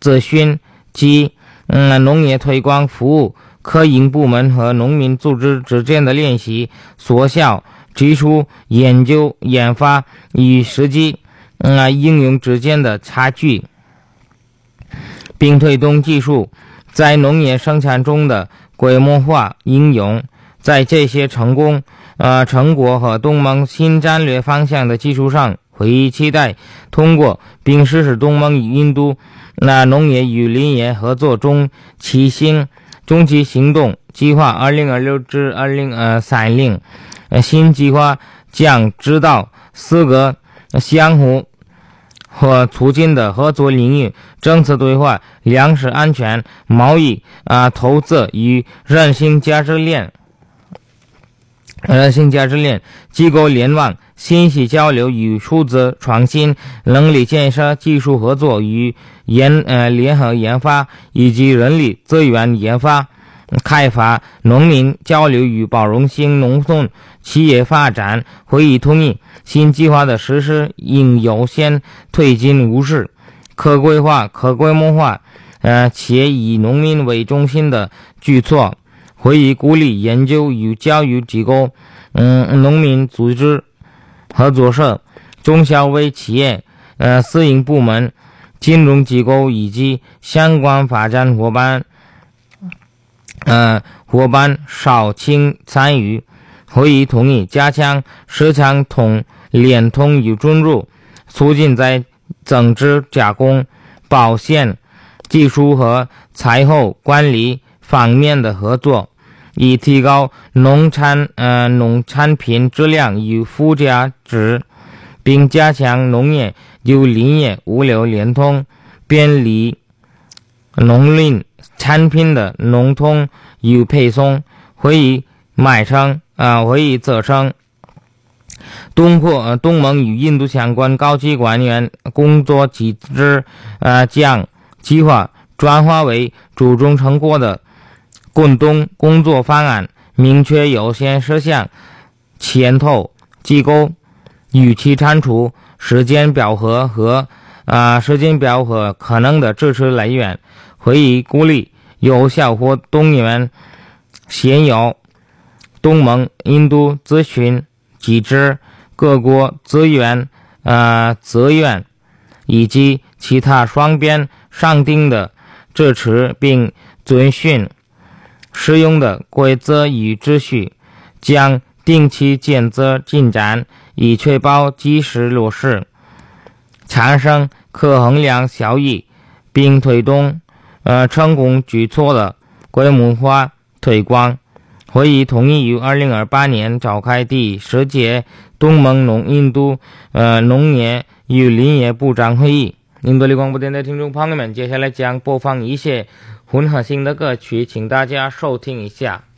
咨询及农业推广服务科营部门和农民组织之间的练习，缩小技术研究研发与实际应用之间的差距，并推动技术在农业生产中的规模化应用。在这些成果和东盟新战略方向的基础上，会议期待通过并实施东盟与印度农业与林业合作中期行动计划2026至2030。新计划将指导4个相互和促进的合作领域：政策对话、粮食安全、贸易、投资与韧性价值链、机构联网、信息交流与数字创新、能力建设、技术合作与联合研发，以及人力资源研发开发、农民交流与包容性农村企业发展。会议同意新计划的实施应优先推进务实、可规划、可规模化且以农民为中心的举措。会议鼓励研究与教育机构、农民组织、合作社、中小微企业、私营部门、金融机构以及相关发展伙伴少请参与。会议同意加强市场联通与准入，促进在增值加工、保险、技术和采后管理方面的合作，以提高农产品质量与附加值，并加强农业与林业物流联通，便利农林产品的农通与配送。会议责成东盟与印度相关高级官员工作机制将计划转化为注重成果的共同工作方案，明确优先事项、牵头机构与其产出时间表和可能的支持来源。会议鼓励有效活动员现有东盟印度咨询机制、各国资源以及其他双边商定的支持，并遵循适用的规则与秩序，将定期监测进展，以确保及时落实，产生可衡量效益，并推动成功举措的规模化推广。会议同意于2028年召开第10届东盟印度农业与林业部长会议。印度里广播电台听众朋友们，接下来将播放一些混合性的歌曲，请大家收听一下。